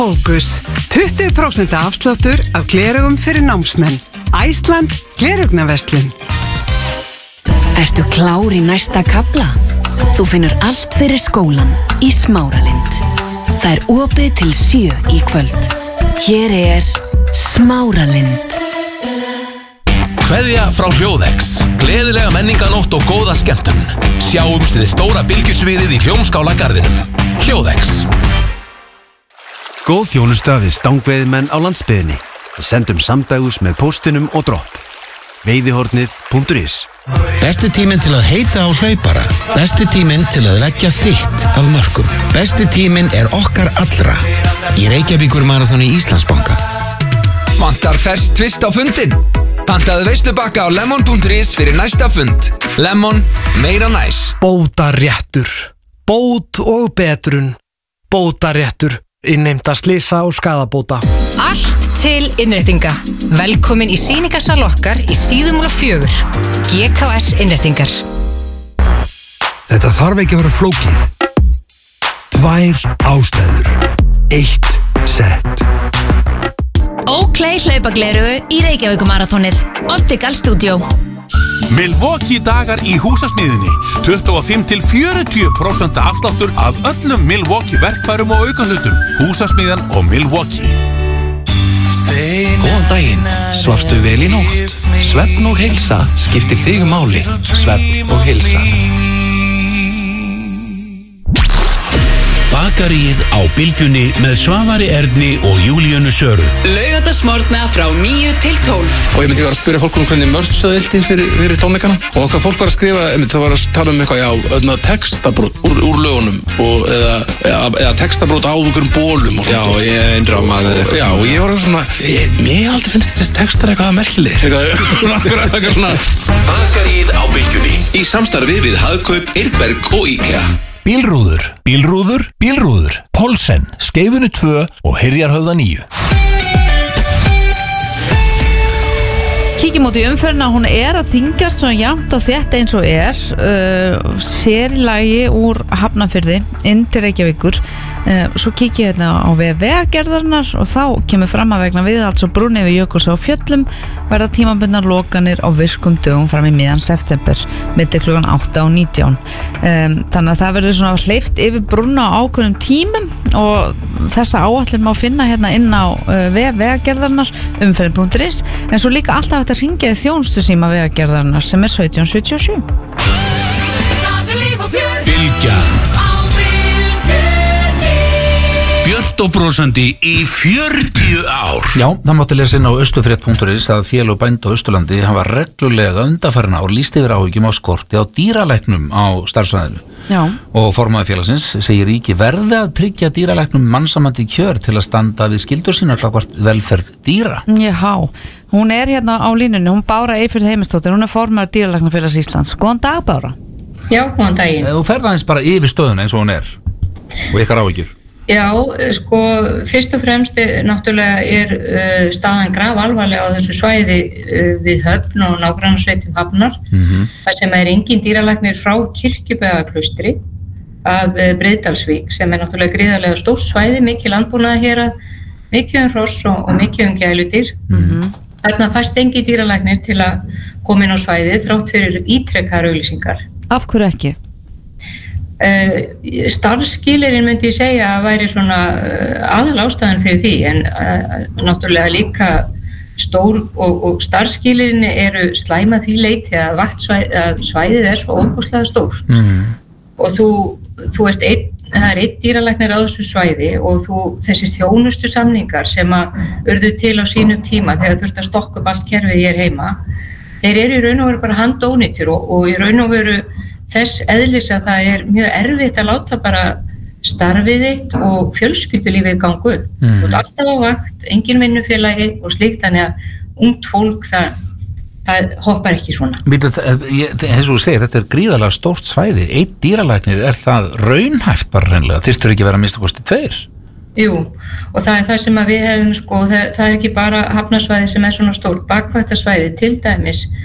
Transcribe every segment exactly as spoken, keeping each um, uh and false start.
Fókus, tuttugu prósent afsláttur af gleraugum fyrir námsmenn. Æsland, gleraugnarverslun. Ertu klár í næsta kafla? Þú finnur allt fyrir skólan í Smáralind. Það er opið til sjö í kvöld. Hér er Smáralind. Kveðja frá Hljóðex. Gleðilega menninganótt og góða skemmtun. Sjáumst við stóra bylgjusviðið í Hljómskálagarðinum. Hljóðex. Góð þjónusta við stangveiðimenn á landsbyggðinni. Við sendum samdægus með póstinum og dropp. veiðihornið punktur is. Besti tíminn til að heita á hlaupara. Besti tíminn til að leggja þitt af mörkum. Besti tíminn er okkar allra. Í Reykjavíkur marathoni Íslandsbanka. Vantar ferskt tvist á fundin? Pantaðu veislubakka á lemon punktur is fyrir næsta fund. Lemon, meira næs. Bótaréttur. Bót og betrun. Bótaréttur. Innheimta slysa og skaðabóta. Allt til innréttinga. Velkomin í sýningarsal okkar í Síðumúla fjögur. G K S innréttingar. Þetta þarf ekki að vera flókið. Tvær ástæður. Eitt sett. Oakley hlaupaglerugu í Reykjavíkumarathonið. Optical Studio. Milwaukee dagar í húsasmiðinni. tuttugu og fimm til fjörutíu prósent afsláttur af öllum Milwaukee verkfærum og aukahlutum. Húsasmiðan og Milwaukee. Góðan daginn, svafstu vel í nótt? Svefn og heilsa skiptir þig máli. Svefn og heilsa. Bakaríið á Bylgjunni með Svavari Erni og Júlíönu Söru. Laugardagsmorgna frá níu til tólf. Og ég myndi vera að spyrja fólk um hvernig mörtsaðildi fyrir, fyrir tónleikana. Og hvað fólk var að skrifa, það var að tala um eitthvað, já, öðna textabrót úr, úr lögunum og eða, eða, eða textabrót á einhverjum bólum og svona. Já, ég eindrama það. Já, og ég var svona, ég, mér aldrei finnst þessi textar eitthvað merkilegir. Eitthvað, eitthvað svona. Bakaríið á Bylgjunni í samstarfi við Hagkaup, Eirberg og IKEA. Bílrúður, bílrúður, bílrúður. Pólsen, Skeifunu tvö og Hyrjarhöfða níu. Kíkjum út í umferðina, hún er að þyngjast svona jafnt og þétt eins og er uh, sér í lagi úr Hafnarfirði inn til Reykjavíkur. uh, Svo kíkjum ég hérna á vegagerðarinnar og þá kemur fram að vegna viðhalds og brúnni yfir Jökulsá á Fjöllum verða tímabundnar lokanir á virkum dögum fram í miðjan september milli klukkan átta og nítján. um, Þannig að það verður svona hleypt yfir brúnna á ákveðnum tímum og þessa áætlun má finna hérna inn á uh, vegagerðarinnar umferðin punktur is, en svo líka alltaf að hringja í þjónustu síma vegagerðarinnar sem er sautján sjötíu og sjö. Bylgjan Björt og brosandi í fjörutíu ár. Já, það mátti lesa inn á austufrétt punktur is að félög bænda á Austurlandi hafa reglulega undanfarin ár lýst yfir áhyggjum á skorti á dýralæknum á starfsvæðinu. Já. Og formaður félagsins segir ríki verði að tryggja dýralæknum mannsamandi kjör til að standa við skyldur sína gagnvart velferð dýra. Já, hún er hérna á línunni, hún Bára Eyfirð Heimisdóttir, hún er formaður Dýralæknafélags Íslands. Góðan dag, Bára. Já, góðan daginn. Þú ferð aðeins bara yfir stöðuna eins og hún er og ykkar áhyggjur. Já, sko, fyrst og fremst er, náttúrulega er uh, staðan graf alvarlega á þessu svæði uh, við Höfn og nágrannasveitum Hafnar, mm-hmm. þar sem er engin dýralæknir frá Kirkjubæjarklaustri að uh, Breiðdalsvík, sem er náttúrulega gríðarlega stórt svæði, mikið landbúnaðar hér að mikið um hross og, og mikið um gæludýr. Mm-hmm. Þarna fæst engin dýralæknir til að koma inn á svæði þrátt fyrir ítrekkaðar auglýsingar. Af hverju ekki? Uh, starfsskilirinn myndi ég segja að væri svona uh, aðal ástæðan fyrir því, en uh, náttúrulega líka stór og, og starfsskilirinn eru slæma því leyti að, vaktsvæð, að svæðið er svo óbúslega stórt. Mm. Og þú, þú ert einn, það er einn dýralæknir á þessu svæði og þú, þessi þjónustu samningar sem að urðu til á sínum tíma þegar þurft að stokka upp allt kerfið hér heima, þeir eru í raun og veru bara handónýttir og, og í raun og veru þess eðlis að það er mjög erfitt að láta bara starfið þitt og fjölskyldulífið gangu. Mm. Þú ert alltaf á vakt, engin vinnufélagi og slíkt, þannig að ungt fólk það, það hoppar ekki svona. Býtu, eins og þú segir, þetta er gríðarlega stórt svæði. Einn dýralæknir, er það raunhæft bara hreinlega? Þyrstur ekki vera að minnsta kosti tveir? Jú, og það er það sem að við hefum, sko, það, það er ekki bara Hafnarsvæði sem er svona stórt, bakvættasvæði til dæmis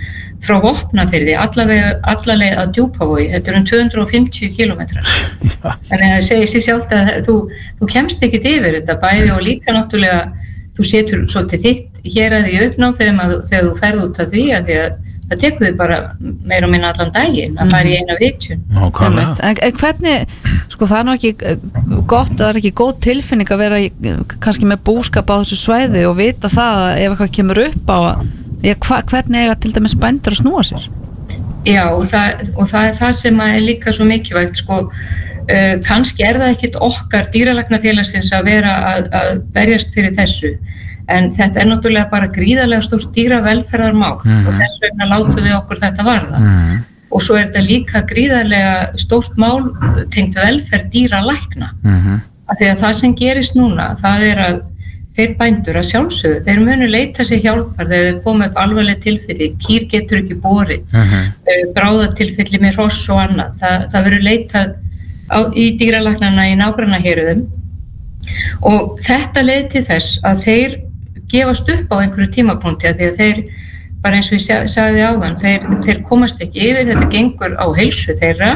frá Vopnafirði allavega, allavega að Djúpavogi, þetta er um tvö hundruð og fimmtíu kílómetrar. Þannig að það segir sér sjálft að þú, þú kemst ekkit yfir þetta bæði og líka náttúrulega þú setur svolítið þitt hér að því uppnáð þegar, þegar þú ferð út að því að því að það tekur þið bara meira og minna allan daginn að fara í eina vitjun. En, en hvernig, sko það er nú ekki gott, það er ekki góð tilfinning að vera í, kannski með búskap á þessu svæði og vita það að ef eitthvað kemur upp á Já, hva, hvernig eiga til dæmis bændur að snúa sér? Já, og það, og það er það sem er líka svo mikilvægt, sko, uh, kannski er það ekkit okkar dýralæknafélagsins að vera að, að berjast fyrir þessu, en þetta er náttúrulega bara gríðarlega stórt dýravelferðarmál mm-hmm. og þess vegna látum við okkur þetta varða. Mm-hmm. Og svo er þetta líka gríðarlega stórt mál tengt velferð dýralækna. Mm-hmm. Af því að það sem gerist núna, það er að þeir bændur að sjálfsögðu, þeir munu leita sér hjálpar þegar þeir koma upp alvarleg tilfelli, kýr getur ekki borið, uh-huh. bráðatilfelli með hross og annað. Það, það verður leitað á, í dýralæknana í nágrannahéruðum og þetta leið til þess að þeir gefast upp á einhverju tímapunkti að því að þeir, bara eins og ég sagði áðan, þeir, þeir komast ekki yfir, þetta gengur á heilsu þeirra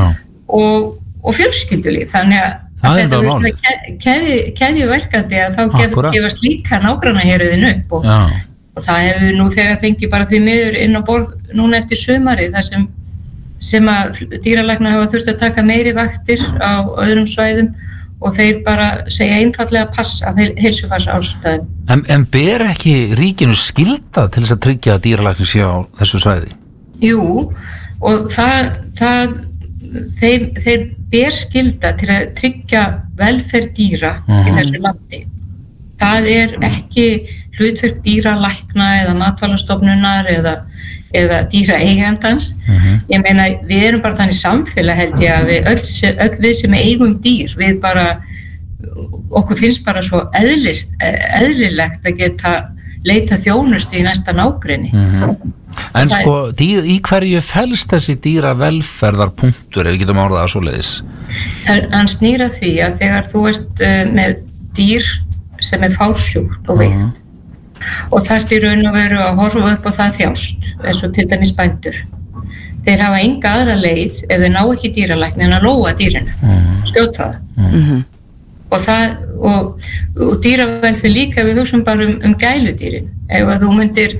og, og fjölskyldulíf, þannig að að þetta er svona keðju, keðjuverkandi að þá gef, gefast líka nágrannahéruðin upp og, og það hefur nú þegar fengið bara því miður inn á borð núna eftir sumari þar sem, sem að dýralæknar hafa þurft að taka meiri vaktir á öðrum svæðum og þeir bara segja einfallega pass af heilsufars ástæðum. En, en ber ekki ríkinu skylda til þess að tryggja að dýralæknir sé á þessu svæði? Jú, og það, það þeir, þeir ber skylda til að tryggja velferð dýra uh-huh. í þessu landi. Það er ekki hlutverk dýralækna eða matvælastofnunar eða, eða dýraeigandans. Uh-huh. Ég meina, við erum bara þannig samfélag held ég að við öll, öll við sem eigum dýr, við bara, okkur finnst bara svo eðlist, eðlilegt að geta leita þjónustu í næsta nágrenni. Uh-huh. En það sko, dýr, í hverju felst þessi dýra velferðarpunktur, ef við getum orðað að svoleiðis? Það, hann snýr að því að þegar þú ert uh, með dýr sem er fársjúkt og veikt uh-huh. og þarft í raun og veru að horfa upp á það þjást, eins og til dæmis bændur. Þeir hafa enga aðra leið ef þeir ná ekki dýralækni en að lóa dýrinu, uh-huh. skjóta það. Uh-huh. Og það, og, og dýravelferð líka, við hugsaum bara um, um gæludýrin. Ef að þú myndir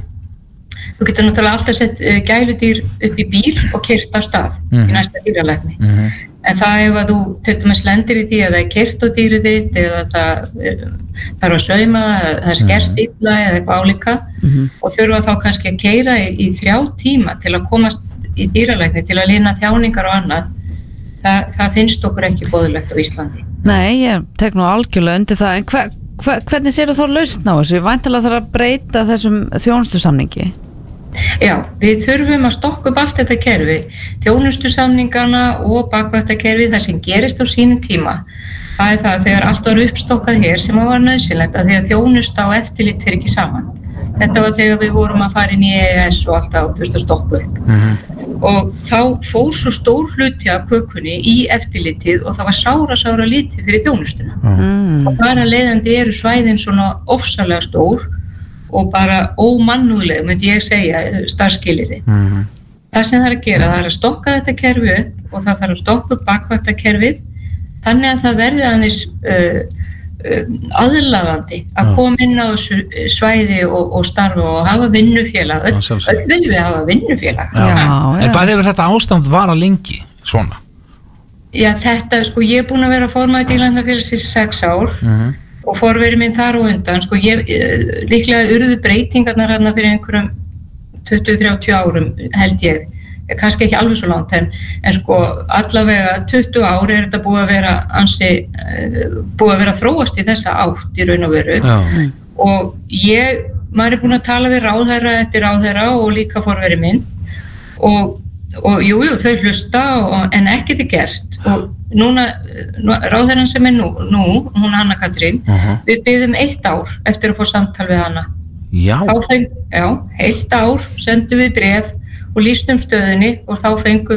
Þú getur náttúrulega alltaf sett uh, gæludýr upp í bíl og keyrt á stað mm-hmm. í næsta dýralækni. Mm-hmm. En það ef að þú til dæmis lendir í því að það er keyrt á dýrið þitt eða það er, þarf að sauma, það er skerst illa eða eitthvað álíka mm-hmm. og þurfa þá kannski að keyra í, í þrjá tíma til að komast í dýralækni til að lina þjáningar og annað. Það, það finnst okkur ekki boðulegt á Íslandi. Nei, ég tek nú algjörlega undir það. En hver, hver, hvernig séu þá lausn á þessu? Væntanlega þarf að breyta þessum þjónustusamningi. Já, við þurfum að stokka upp allt þetta kerfi, þjónustusamningana og bakvættakerfi, það sem gerist á sínum tíma. Það er það að þegar allt var uppstokkað hér sem var nauðsynlegt að því að þjónusta og eftirlit fer ekki saman. Þetta var þegar við vorum að fara inn í E E S og allt á þurfti að stokka upp. Mm-hmm. Og þá fór svo stór hluti af kökunni í eftirlitið og það var sára, sára lítið fyrir þjónustuna. Mm. Og þar að leiðandi eru svæðin svona ofsalega stór og bara ómannúðleg, myndi ég segja, starfsskilyrði. Mm-hmm. Það sem það er að gera, það er að stokka þetta kerfi upp og það þarf að stokka upp bakvættakerfið þannig að það verði aðeins uh, uh, aðlaðandi að koma inn á þessu svæði og, og starfa og hafa vinnufélag. Öll, öll viljum við hafa vinnufélag. Já. Já, já. En hvað hefur þetta ástand vara lengi, svona? Já, þetta, sko, ég er búin að vera formaður dýralæknafélagsins í sex ár. Mm-hmm. Og forveri minn þar og undan, sko, ég, líklega urðu breytingarnar hérna fyrir einhverjum tuttugu til þrjátíu árum, held ég, kannski ekki alveg svo langt, en, en sko, allavega tuttugu ár er þetta búið að vera ansi, búið að vera þróast í þessa átt í raun og veru. Já. Og ég, maður er búin að tala við ráðherra eftir ráðherra og líka forveri minn, og, og jú, jú, þau hlusta, og, en ekkert er gert, og núna, ráðherran sem er nú, nú hún Anna Katrín, uh-huh. við biðum eitt ár eftir að fá samtal við hana. Já. Þá feng, já, heilt ár sendum við bréf og lýstum stöðinni og þá fengum við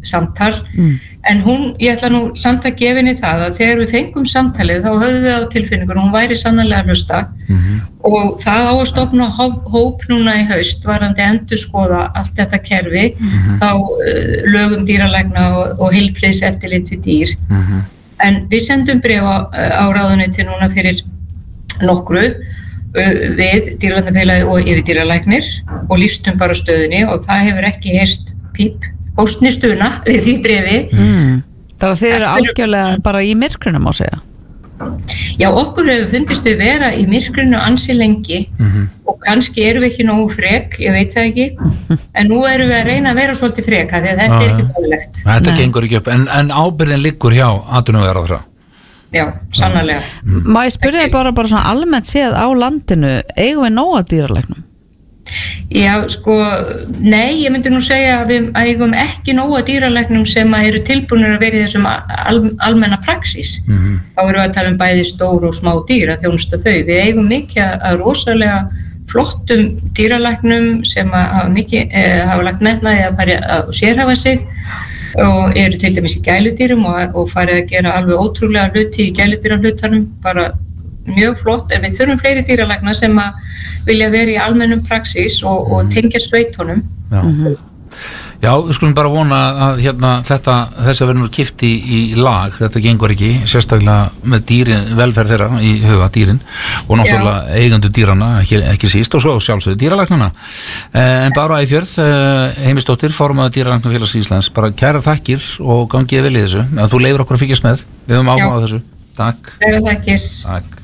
samtal mm. en hún, ég ætla nú samt að gefa henni það að þegar við fengum samtalið þá höfðum við á tilfinningun hún væri sannarlega að hlusta mm-hmm. og það á að stofna hóp, hóp núna í haust varandi endurskoða allt þetta kerfi mm-hmm. þá uh, lögum dýralækna og, og heilbrigðiseftirlit við dýr mm-hmm. en við sendum bréf á, á ráðuneyti núna fyrir nokkru við dýralæknafélagið og yfirdýralæknir og lýstum bara stöðunni og það hefur ekki heyrst píp hóstnistuna við því bréfi mm. Það er að þið eru algjörlega bara í myrkrinu má segja Já, okkur hefur fundist við vera í myrkrinu ansi lengi mm-hmm. og kannski erum við ekki nógu frek, ég veit það ekki en nú erum við að reyna að vera svolítið freka því að þetta ah, er ekki bólegt Þetta Nei. gengur ekki upp, en, en ábyrðin liggur hjá atvinnuvegaráðherra Já, sannarlega. Má ég spyrja þig bara, bara svona almennt séð á landinu, eigum við nóg að dýralæknum? Já, sko, nei, ég myndi nú segja að við eigum ekki nóg að dýralæknum sem eru tilbúinir að vera í þessum al, almenna praxís. Mm-hmm. Þá erum við að tala um bæði stór og smá dýr að þjónusta þau. Við eigum mikið að rosalega flottum dýralæknum sem hafa, mikið, eh, hafa lagt metnaði að fara að sérhafa sig og eru til dæmis í gæludýrum og, og farið að gera alveg ótrúlega hluti í gæludýrahlutanum, bara mjög flott, en við þurfum fleiri dýralækna sem að vilja vera í almennum praxís og, og tengja sveitunum. Já. Mm-hmm. Já, við skulum bara vona að hérna, þetta, þess að verður kipt í, í lag, þetta gengur ekki, sérstaklega með dýrin, velferð þeirra í huga dýrin og náttúrulega Já. Eigendur dýrana, ekki, ekki síst og svo sjálfsögðu dýralæknana. Eh, en bara Æfjörð, eh, Heimisdóttir, formaður Dýralæknafélags Íslands, bara kæra þakkir og gangið vel í þessu, að þú leifir okkur að fylgjast með, við höfum áhuga á þessu. Takk. Kæra þakkir. Takk.